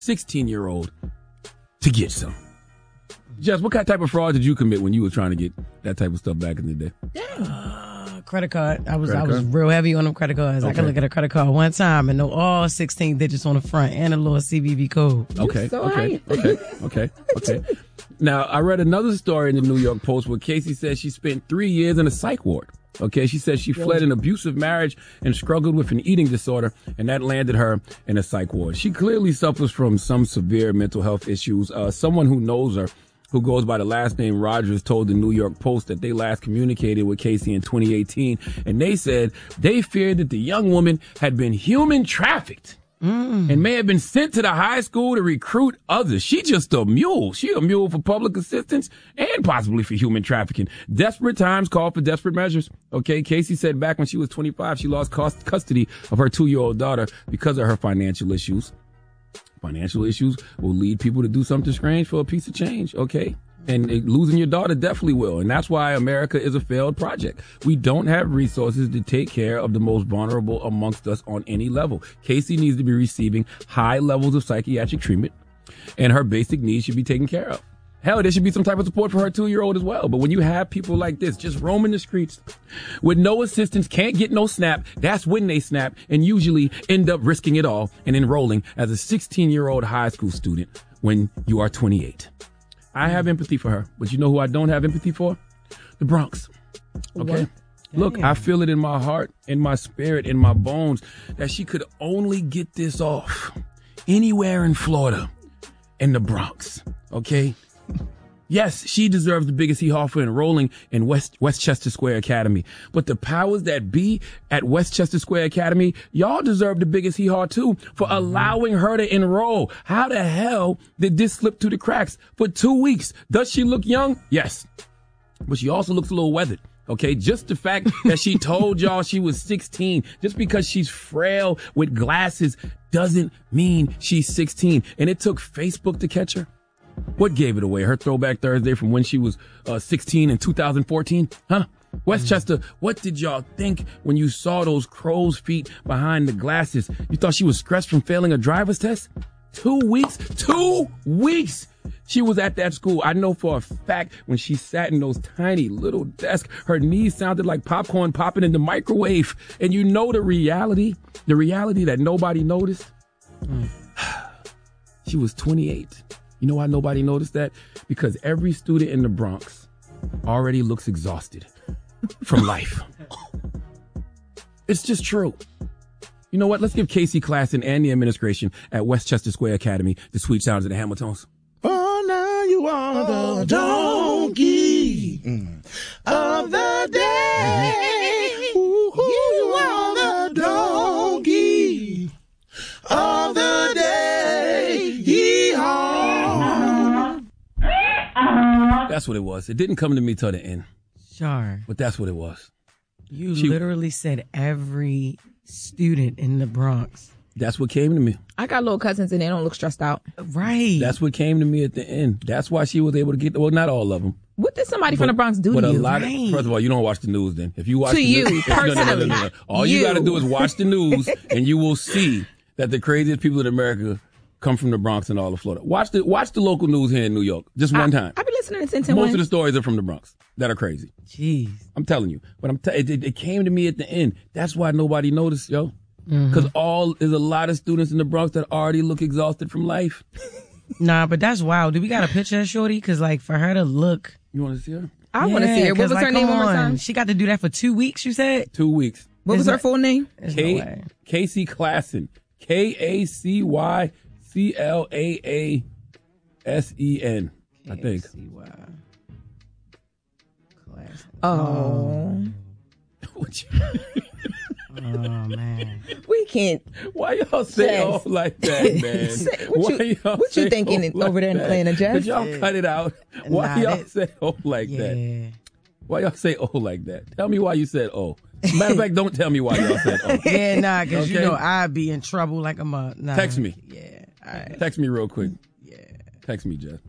16-year-old to get some. Jess, what kind of type of fraud did you commit when you were trying to get that type of stuff back in the day? Credit card. I was real heavy on them credit cards. Okay. I could look at a credit card one time and know all 16 digits on the front and a little CVV code. Okay. Now, I read another story in the New York Post where Casey says she spent 3 years in a psych ward. Okay, she says she fled an abusive marriage and struggled with an eating disorder, and that landed her in a psych ward. She clearly suffers from some severe mental health issues. Someone who knows her, who goes by the last name Rogers, told the New York Post that they last communicated with Casey in 2018, and they said they feared that the young woman had been human trafficked and may have been sent to the high school to recruit others. She just a mule. She a mule for public assistance and possibly for human trafficking. Desperate times call for desperate measures. Okay, Casey said back when she was 25, she lost custody of her 2-year-old daughter because of her financial issues. Financial issues will lead people to do something strange for a piece of change, okay? And losing your daughter definitely will. And that's why America is a failed project. We don't have resources to take care of the most vulnerable amongst us on any level. Casey needs to be receiving high levels of psychiatric treatment, and her basic needs should be taken care of. Hell, there should be some type of support for her 2-year-old as well. But when you have people like this just roaming the streets with no assistance, can't get no snap, that's when they snap and usually end up risking it all and enrolling as a 16-year-old high school student when you are 28. I have empathy for her, but you know who I don't have empathy for? The Bronx. Okay? Look, I feel it in my heart, in my spirit, in my bones that she could only get this off anywhere in Florida, in the Bronx. Okay? Yes, she deserves the biggest hee-haw for enrolling in Westchester Square Academy. But the powers that be at Westchester Square Academy, y'all deserve the biggest hee-haw too for allowing her to enroll. How the hell did this slip through the cracks for 2 weeks? Does she look young? Yes. But she also looks a little weathered. Okay, just the fact that she told y'all she was 16, just because she's frail with glasses doesn't mean she's 16. And it took Facebook to catch her. What gave it away? Her Throwback Thursday from when she was 16 in 2014? Huh? Westchester, what did y'all think when you saw those crow's feet behind the glasses? You thought she was stressed from failing a driver's test? 2 weeks? 2 weeks! She was at that school. I know for a fact when she sat in those tiny little desks, her knees sounded like popcorn popping in the microwave. And you know the reality that nobody noticed? She was 28. You know why nobody noticed that? Because every student in the Bronx already looks exhausted from life. It's just true. You know what? Let's give Casey Klassen and the administration at Westchester Square Academy the sweet sounds of the Hamiltons. Oh, now you are the donkey of the day. Ooh, you are the donkey of the day. Yee-haw. That's what it was. It didn't come to me till the end. Sure. But that's what it was. You literally said every student in the Bronx. That's what came to me. I got little cousins and they don't look stressed out. Right. That's what came to me at the end. That's why she was able to get, well, not all of them. What did somebody from the Bronx do to you? First of all, you don't watch the news then. If you watch the news, personally. No. All you got to do is watch the news and you will see that the craziest people in America come from the Bronx and all of Florida. Watch the local news here in New York. Just one time. I've been listening to 10 Most of the stories are from the Bronx that are crazy. Jeez. I'm telling you. But it came to me at the end. That's why nobody noticed, yo. Because there's a lot of students in the Bronx that already look exhausted from life. Nah, but that's wild. Do we got a picture of Shorty? Because, like, for her to look. You want to see her? I want to see her. What was her name one more time? She got to do that for 2 weeks, you said? 2 weeks. What was her full name? Casey Klassen. KACYCLAASEN, I think. Oh. Oh, man. We can't. Why y'all say oh like that, man? What you thinking over there in Atlanta, Jeff? Could y'all cut it out? Why y'all say oh like that? Why y'all say oh like that? Tell me why you said oh. Matter of fact, don't tell me why y'all said oh. Yeah, nah, because you know I'd be in trouble like I'm a... Nah. Text me. Yeah, all right. Text me real quick. Yeah. Text me, Jeff.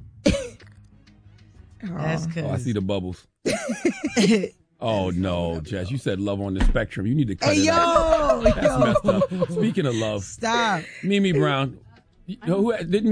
That's good. Oh, I see the bubbles. Oh, no, Jess, you said love on the spectrum. You need to cut it out. That's messed up. Speaking of love. Stop. Mimi Brown, Didn't